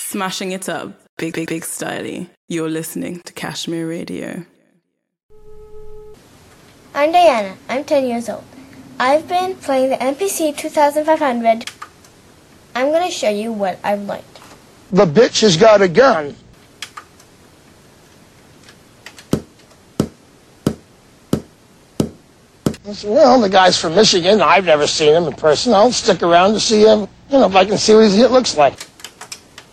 Smashing it up, big styly. You're listening to Kashmir Radio. I'm Diana. I'm 10 years old. I've been playing the MPC 2500. I'm going to show you what I've learned. The bitch has got a gun. I said, well, the guy's from Michigan. I've never seen him in person. I'll stick around to see him, if I can see what he looks like.